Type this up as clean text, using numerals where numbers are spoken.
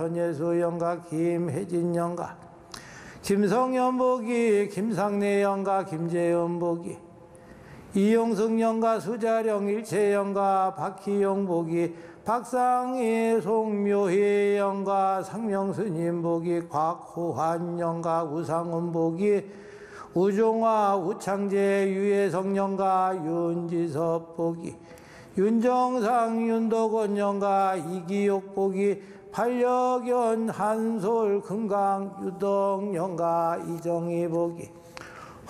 전예수 영가, 김혜진 영가, 김성현 보기, 김상래 영가, 김재현 보기, 이용승 영가, 수자령 일체 영가, 박희영 보기, 박상희 송묘희 영가, 상명스님 보기, 곽호환 영가, 우상은 보기, 우종화, 우창재, 유혜성 영가, 윤지섭 보기, 윤정상, 윤덕원 영가, 이기옥 보기, 반려견, 한솔, 금강, 유덕 영가, 이정희 보기,